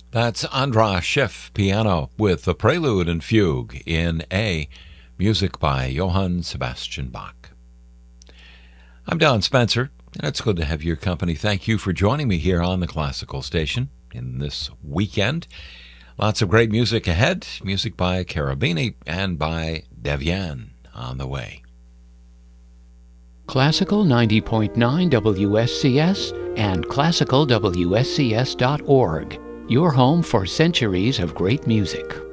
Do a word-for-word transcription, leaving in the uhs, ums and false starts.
That's Andras Schiff piano with the Prelude and Fugue in A, music by Johann Sebastian Bach. I'm Don Spencer, and it's good to have your company. Thank you for joining me here on the Classical Station in this weekend. Lots of great music ahead, music by Cherubini and by Devyani on the way. Classical ninety point nine W S C S and classical W S C S dot org. Your home for centuries of great music.